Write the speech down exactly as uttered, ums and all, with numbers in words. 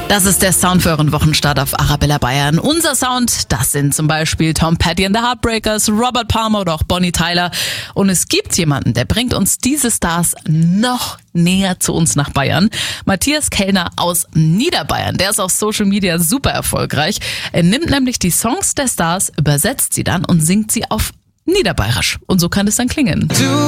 Das ist der Sound für euren Wochenstart auf Arabella Bayern. Unser Sound, das sind zum Beispiel Tom Petty and the Heartbreakers, Robert Palmer oder auch Bonnie Tyler. Und es gibt jemanden, der bringt uns diese Stars noch näher zu uns nach Bayern. Matthias Kellner aus Niederbayern. Der ist auf Social Media super erfolgreich. Er nimmt nämlich die Songs der Stars, übersetzt sie dann und singt sie auf Niederbayerisch. Und so kann es dann klingen. Du